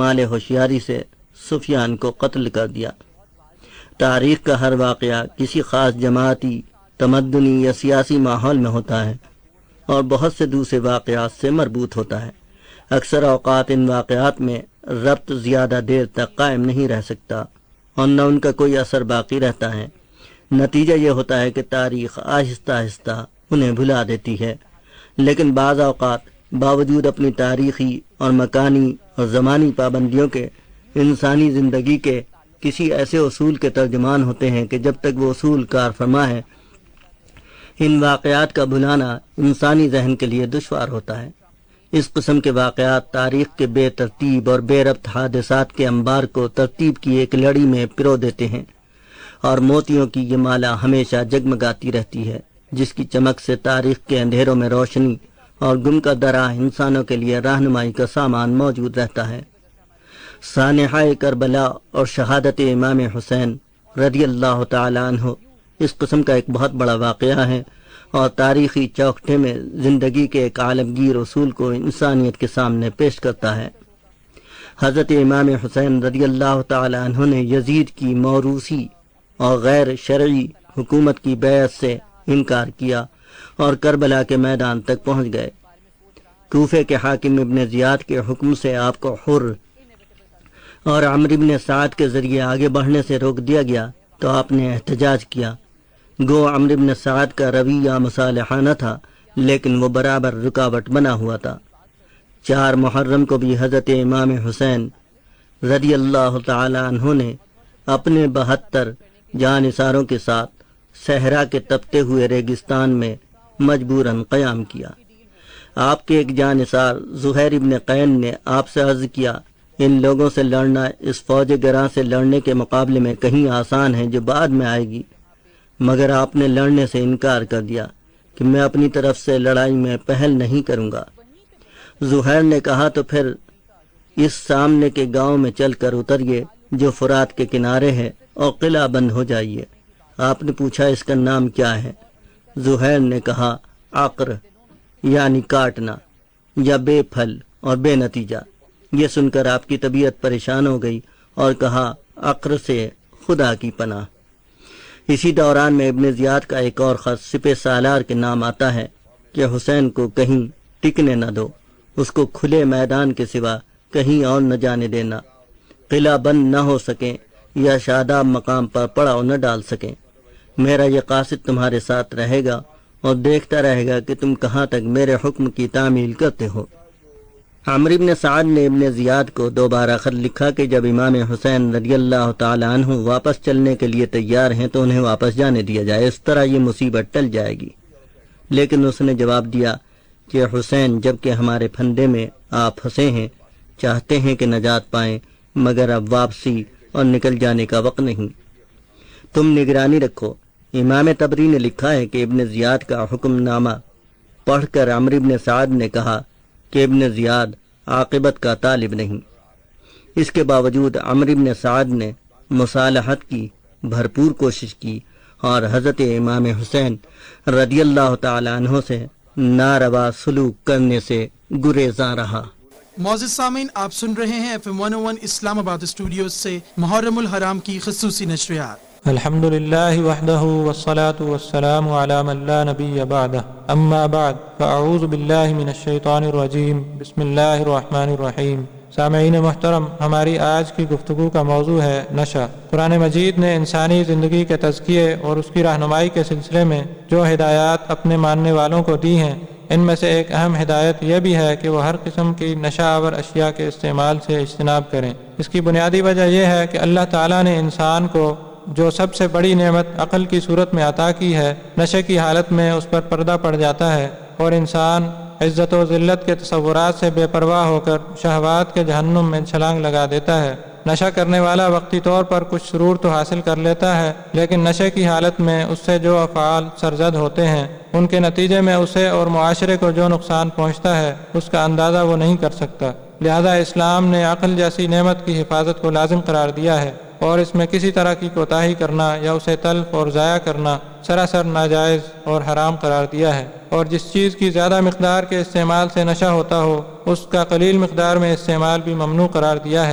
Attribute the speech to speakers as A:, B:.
A: کمال ہوشیاری سے سفیان کو قتل کر دیا۔ تاریخ کا ہر واقعہ کسی خاص جماعتی، تمدنی یا سیاسی ماحول میں ہوتا ہے اور بہت سے دوسرے واقعات سے مربوط ہوتا ہے۔ اکثر اوقات ان واقعات میں ربط زیادہ دیر تک قائم نہیں رہ سکتا اور نہ ان کا کوئی اثر باقی رہتا ہے۔ نتیجہ یہ ہوتا ہے کہ تاریخ آہستہ آہستہ انہیں بھلا دیتی ہے، لیکن بعض اوقات باوجود اپنی تاریخی اور مکانی اور زمانی پابندیوں کے انسانی زندگی کے کسی ایسے اصول کے ترجمان ہوتے ہیں کہ جب تک وہ اصول کار فرما ہے، ان واقعات کا بھلانا انسانی ذہن کے لیے دشوار ہوتا ہے۔ اس قسم کے واقعات تاریخ کے بے ترتیب اور بے ربط حادثات کے انبار کو ترتیب کی ایک لڑی میں پرو دیتے ہیں، اور موتیوں کی یہ مالا ہمیشہ جگمگاتی رہتی ہے، جس کی چمک سے تاریخ کے اندھیروں میں روشنی اور گم کا درا انسانوں کے لیے رہنمائی کا سامان موجود رہتا ہے۔ سانحہ کربلا اور شہادت امام حسین رضی اللہ تعالی عنہ اس قسم کا ایک بہت بڑا واقعہ ہے اور تاریخی چوکھٹے میں زندگی کے ایک عالمگیر اصول کو انسانیت کے سامنے پیش کرتا ہے۔ حضرت امام حسین رضی اللہ تعالی عنہ نے یزید کی موروثی اور غیر شرعی حکومت کی بیعت سے انکار کیا اور کربلا کے میدان تک پہنچ گئے۔ کوفے کے حاکم ابن زیاد کے حکم سے آپ کو حر اور عمرو بن سعد کے ذریعے آگے بڑھنے سے روک دیا گیا تو آپ نے احتجاج کیا۔ گو عمرو بن سعد کا رویہ مصالحانہ تھا، لیکن وہ برابر رکاوٹ بنا ہوا تھا۔ 4 محرم کو بھی حضرت امام حسین رضی اللہ تعالی عنہ نے اپنے 72 جانثاروں کے ساتھ صحرا کے تپتے ہوئے ریگستان میں مجبوراً قیام کیا۔ آپ کے ایک جانثار زہیر ابن قین نے آپ سے عرض کیا، ان لوگوں سے لڑنا اس فوج گراں سے لڑنے کے مقابلے میں کہیں آسان ہے جو بعد میں آئے گی، مگر آپ نے لڑنے سے انکار کر دیا کہ میں اپنی طرف سے لڑائی میں پہل نہیں کروں گا۔ زہیر نے کہا تو پھر اس سامنے کے گاؤں میں چل کر اتریے جو فرات کے کنارے ہے اور قلعہ بند ہو جائیے۔ آپ نے پوچھا اس کا نام کیا ہے؟ زہیر نے کہا عقر، یعنی کاٹنا یا بے پھل اور بے نتیجہ۔ یہ سن کر آپ کی طبیعت پریشان ہو گئی اور کہا عقر سے خدا کی پناہ۔ اسی دوران میں ابن زیاد کا ایک اور خط سپہ سالار کے نام آتا ہے کہ حسین کو کہیں ٹکنے نہ دو، اس کو کھلے میدان کے سوا کہیں اور نہ جانے دینا، قلعہ بند نہ ہو سکیں یا شاداب مقام پر پڑاؤ نہ ڈال سکیں۔ میرا یہ قاصد تمہارے ساتھ رہے گا اور دیکھتا رہے گا کہ تم کہاں تک میرے حکم کی تعمیل کرتے ہو۔ عمرو بن سعد نے ابن زیاد کو دوبارہ خط لکھا کہ جب امام حسین رضی اللہ تعالی عنہ واپس چلنے کے لیے تیار ہیں تو انہیں واپس جانے دیا جائے، اس طرح یہ مصیبت ٹل جائے گی۔ لیکن اس نے جواب دیا کہ حسین جبکہ ہمارے پھندے میں آپ پھنسے ہیں، چاہتے ہیں کہ نجات پائیں، مگر اب واپسی اور نکل جانے کا وقت نہیں، تم نگرانی رکھو۔ امام طبری نے لکھا ہے کہ ابن زیاد کا حکم نامہ پڑھ کر عمرو بن سعد نے کہا کہ ابن زیاد عاقبت کا طالب نہیں۔ اس کے باوجود عمرو بن سعد نے مصالحت کی بھرپور کوشش کی اور حضرت امام حسین رضی اللہ تعالی عنہ سے ناروا سلوک کرنے سے گریزاں رہا۔
B: معزز سامعین، آپ سن رہے ہیں FM 101 اسلام آباد اسٹوڈیوز سے محرم الحرام کی خصوصی نشریات۔
C: الحمد للہ وحدہ والصلاة والسلام علی من لا نبی بعدہ، اما بعد فاعوذ باللہ من الشیطان الرجیم، بسم اللہ الرحمن الرحیم۔ سامعین محترم، ہماری آج کی گفتگو کا موضوع ہے نشہ۔ قرآن مجید نے انسانی زندگی کے تزکیے اور اس کی رہنمائی کے سلسلے میں جو ہدایات اپنے ماننے والوں کو دی ہیں، ان میں سے ایک اہم ہدایت یہ بھی ہے کہ وہ ہر قسم کی نشہ آور اشیاء کے استعمال سے اجتناب کریں۔ اس کی بنیادی وجہ یہ ہے کہ اللہ تعالیٰ نے انسان کو جو سب سے بڑی نعمت عقل کی صورت میں عطا کی ہے، نشے کی حالت میں اس پر پردہ پڑ جاتا ہے اور انسان عزت و ذلت کے تصورات سے بے پرواہ ہو کر شہوات کے جہنم میں چھلانگ لگا دیتا ہے۔ نشہ کرنے والا وقتی طور پر کچھ سرور تو حاصل کر لیتا ہے، لیکن نشے کی حالت میں اس سے جو افعال سرزد ہوتے ہیں، ان کے نتیجے میں اسے اور معاشرے کو جو نقصان پہنچتا ہے، اس کا اندازہ وہ نہیں کر سکتا۔ لہذا اسلام نے عقل جیسی نعمت کی حفاظت کو لازم قرار دیا ہے اور اس میں کسی طرح کی کوتاہی کرنا یا اسے تلف اور ضائع کرنا سراسر ناجائز اور حرام قرار دیا ہے، اور جس چیز کی زیادہ مقدار کے استعمال سے نشہ ہوتا ہو، اس کا قلیل مقدار میں استعمال بھی ممنوع قرار دیا ہے۔